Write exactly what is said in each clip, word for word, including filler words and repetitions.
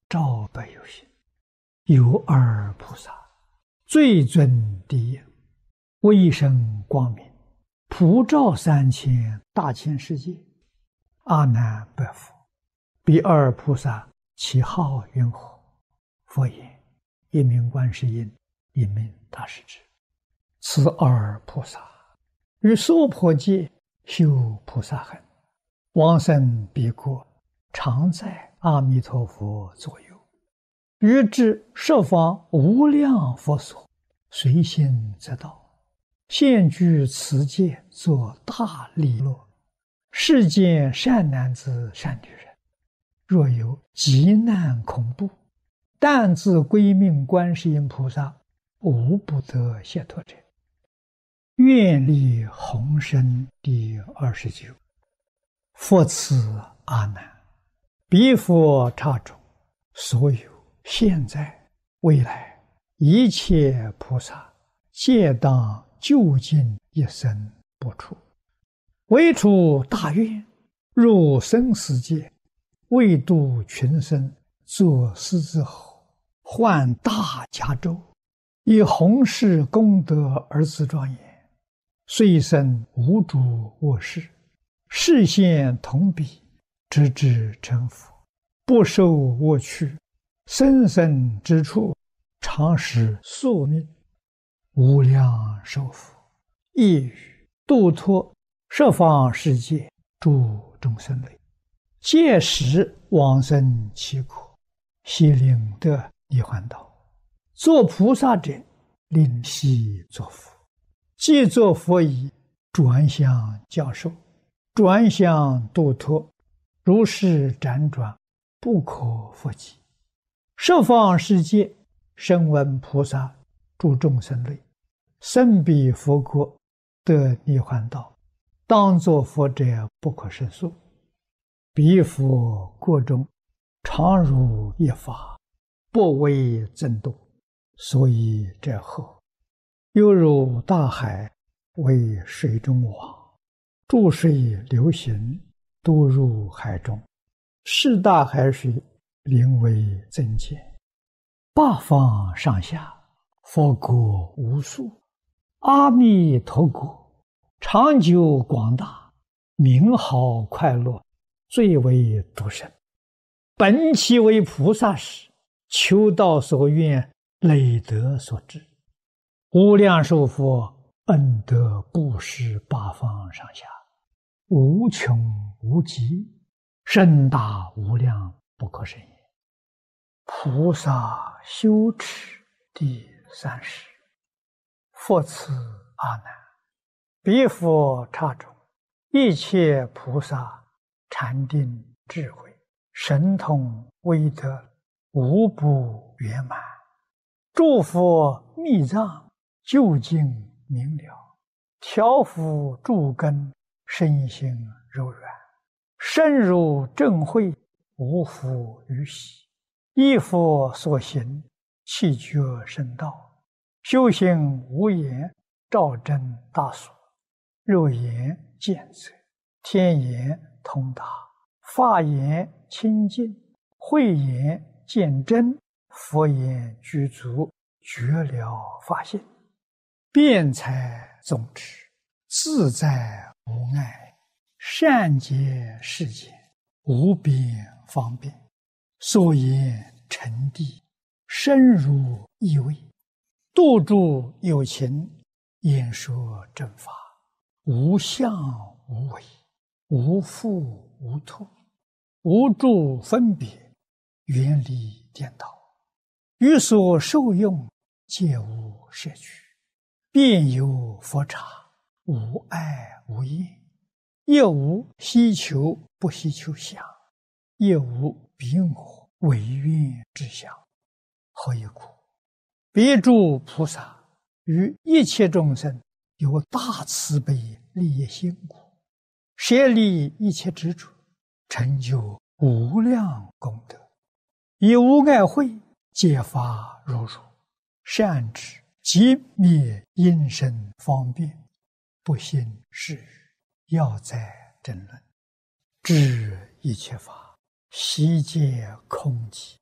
照百有行，有二菩萨，最尊第一，威声光明，普照三千大千世界。阿难白佛：彼二菩萨其号云何？佛言：一名观世音，一名大势至。此二菩萨于娑婆界修菩萨行，往生彼国，常在阿弥陀佛左右，于至十方无量佛所，随心则到，现居此界，作大利乐。世间善男子善女人，若有急难恐怖，但自归命观世音菩萨，无不得解脱者。愿力宏深第二十九。佛赐阿难：彼佛刹中，所有现在未来一切菩萨，皆当究竟一生不出，唯出大愿，入生死界，为度群生，作狮子吼，唤大迦州，以弘誓功德而自庄严。虽生无诸恶事，示现同彼，直至成佛，不受恶趣，生生之处，常使宿命，无量寿福，一语度脱十方世界诸众生类，届时往生其国，悉令得涅槃道。作菩萨者，令悉作佛。既作佛已，转向教授，转向度脱，如是辗转，不可复计。十方世界声闻菩萨诸众生类，生彼佛国，得涅槃道，当作佛者不可胜数。彼佛国中，常如一法，不为增度，所以者何？犹如大海，为水中网，注水流行，都入海中，是大海水，名为增减。八方上下，佛国无数，阿弥陀国长久广大，名好快乐，最为殊胜。本其为菩萨时，求道所愿，累德所致，无量寿佛恩德布施八方上下，无穷无极，深大无量，不可胜也。菩萨修持第三十。佛赐阿难：彼佛刹中，一切菩萨禅定智慧神通威德，无不圆满。诸佛密藏究竟明了，调伏诸根，身心柔软，深入正慧，无复于喜。依佛所行，气觉深道，修行无言，照真大所。肉眼见则，天眼通达，法眼清净，慧眼见真，佛眼具足，觉了法性。辩才总持，自在无碍，善解世间，无边方便。所言成谛，深入意味，度诸有情，演说正法，无相无为，无复无脱，无诸分别，远离颠倒，于所受用，皆无摄取，遍有佛刹，无碍无厌，亦无希求不希求相，亦无彼我违愿之相。何以故？彼诸菩萨于一切众生有大慈悲利益心故，舍离一切执着，成就无量功德，以无碍慧解发如如，善知即灭因身方便，不信是语，要在争论，知一切法悉皆空寂，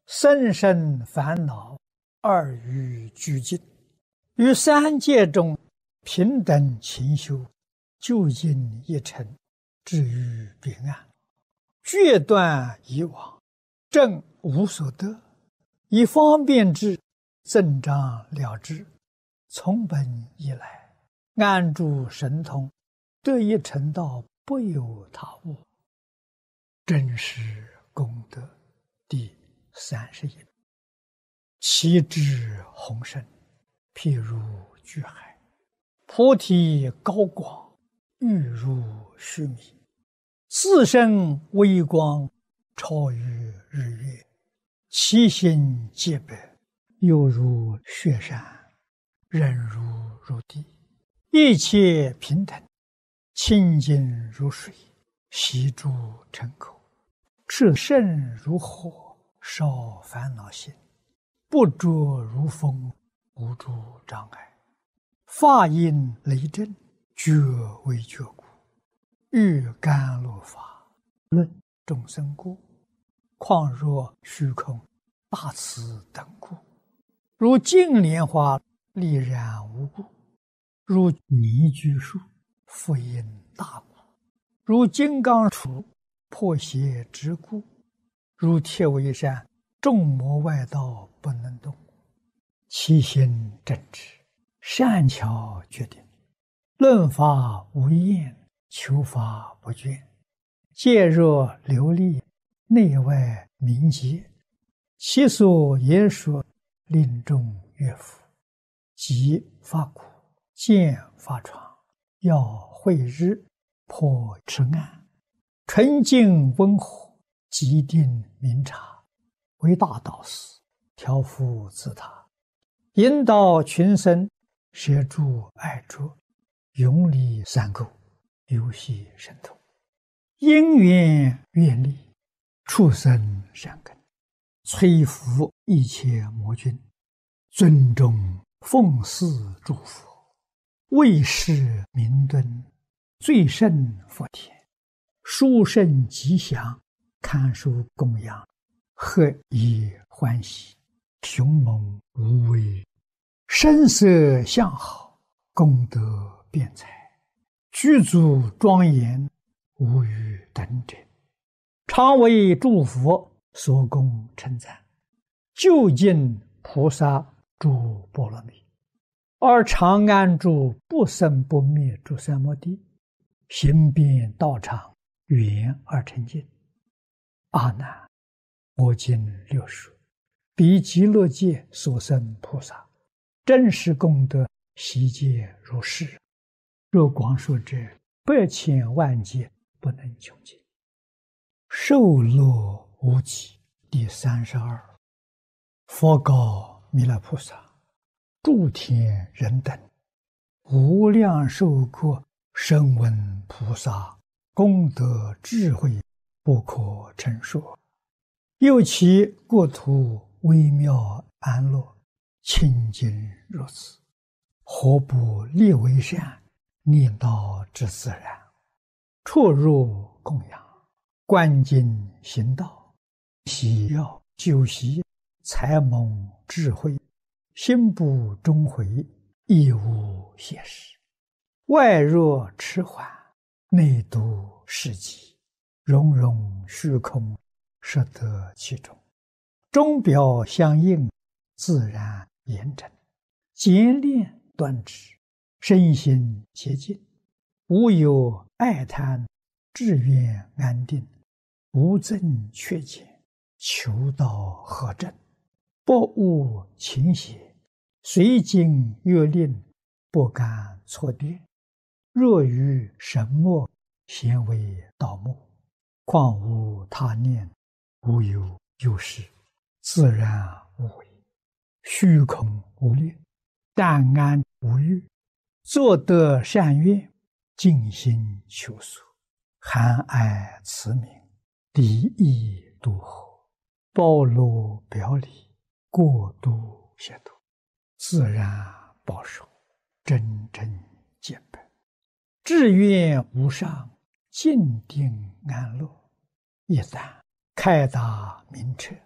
生生烦恼二于俱尽，于三界中平等勤修，究竟一尘，至于彼岸，决断以往，正无所得，以方便之，增长了之，从本以来，安住神通，得一成道，不有他物。真实功德第三十一。其智宏深，譬如巨海，菩提高广，欲如须弥，自身微光，超于日月，其心皆白，犹如雪山，忍如如地，一切平等，清净如水，悉诸尘口，炽盛如火，烧烦恼心，不着如风，无诸障碍，法音雷震，觉为觉故，欲甘露法，论众生故，况若虚空，大慈等故，如净莲花，丽然无故，如泥居树，复因大故，如金刚杵，破邪之故，如铁围山，众魔外道不能动，其心正直，善巧决定，论法无厌，求法不倦，戒若流利，内外明洁，其所言说，令众悦服，即发苦，见发疮，要慧日，破痴暗，纯净温和，极定明察，为大导师，调伏自他，引导群生，摄诸爱着，永离三垢，游戏神通，因缘愿力，畜生善根，摧伏一切魔君，尊重奉祀诸佛，为世明敦，最胜佛田，殊胜吉祥，堪受供养，何以欢喜，雄猛无畏，声色相好，功德辩才，具足庄严，无与等者，常为诸佛所供称赞，究竟菩萨诸波罗蜜，而常安住不生不灭诸三摩地，行遍道场，圆而成净。阿难，我今六说，彼极乐界所生菩萨，真实功德悉皆如是。若光说者，百千万劫不能穷尽。受乐无极第三十二。佛告弥勒菩萨：诸天人等，无量寿国声闻菩萨功德智慧不可称说，又其国土微妙安乐，清净如此，何不立为善，念道之自然，出入供养，观经行道，喜要修习，才蒙智慧，心不终回，亦无邪事，外若迟缓，内度世极，融融虚空，摄得其中，钟表相应，自然严整，简练端直，身心洁净，无有爱贪，志愿安定，无增缺减，求道合正，不误情邪，随经阅令，不敢错跌，若于神墨，咸为盗墓，况无他念，无有有事，自然无为，虚空无虑，淡安无欲，作得善愿，尽心求索，含爱慈悯，敌意度合，包罗表里，过度协度，自然保守，真正见本，志愿无上，静定安乐，一旦开达明彻，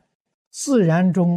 自然中